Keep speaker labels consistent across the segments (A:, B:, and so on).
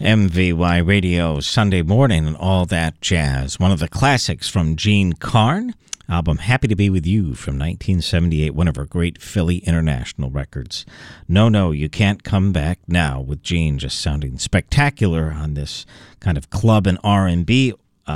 A: MVY Radio, Sunday morning and all that jazz. One of the classics from Jean Carn, album Happy to Be With You from 1978, one of her great Philly International records. No, You Can't Come Back Now, with Jean just sounding spectacular on this kind of club and R&B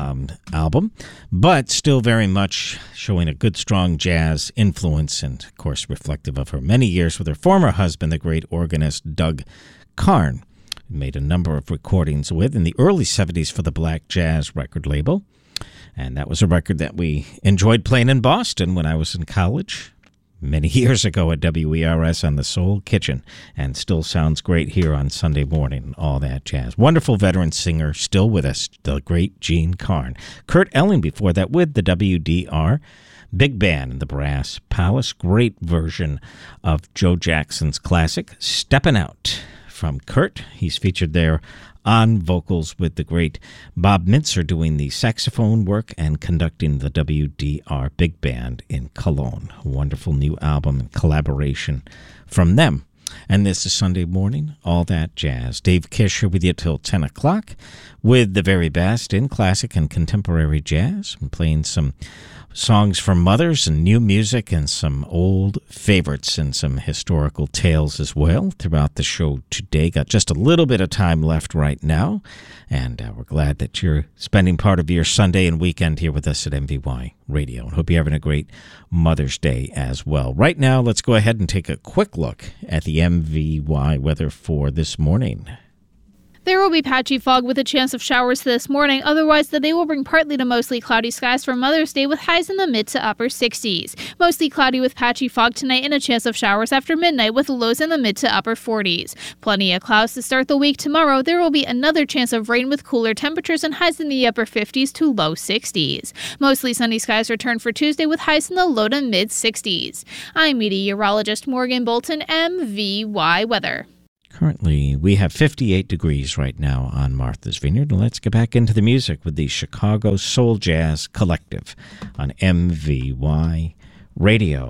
A: album, but still very much showing a good, strong jazz influence and, of course, reflective of her many years with her former husband, the great organist Doug Carn. Made a number of recordings with in the early 70s for the Black Jazz record label. And that was a record that we enjoyed playing in Boston when I was in college many years ago at WERS on the Soul Kitchen, and still sounds great here on Sunday morning, all that jazz. Wonderful veteran singer, still with us, the great Jean Carn. Kurt Elling before that with the WDR Big Band and the Brass Palace. Great version of Joe Jackson's classic, Steppin' Out. From Kurt. He's featured there on vocals with the great Bob Mintzer doing the saxophone work and conducting the WDR Big Band in Cologne. A wonderful new album and collaboration from them. And this is Sunday morning, all that jazz. Dave Kish here with you till 10 o'clock with the very best in classic and contemporary jazz. I'm playing some songs from mothers and new music and some old favorites and some historical tales as well throughout the show today. Got just a little bit of time left right now, and we're glad that you're spending part of your Sunday and weekend here with us at MVY Radio. And hope you're having a great Mother's Day as well. Right now, let's go ahead and take a quick look at the MVY weather for this morning.
B: There will be patchy fog with a chance of showers this morning. Otherwise, the day will bring partly to mostly cloudy skies for Mother's Day with highs in the mid to upper 60s. Mostly cloudy with patchy fog tonight and a chance of showers after midnight with lows in the mid to upper 40s. Plenty of clouds to start the week tomorrow. There will be another chance of rain with cooler temperatures and highs in the upper 50s to low 60s. Mostly sunny skies return for Tuesday with highs in the low to mid 60s. I'm meteorologist Morgan Bolton, MVY Weather.
A: Currently, we have 58 degrees right now on Martha's Vineyard. And let's get back into the music with the Chicago Soul Jazz Collective on MVY Radio.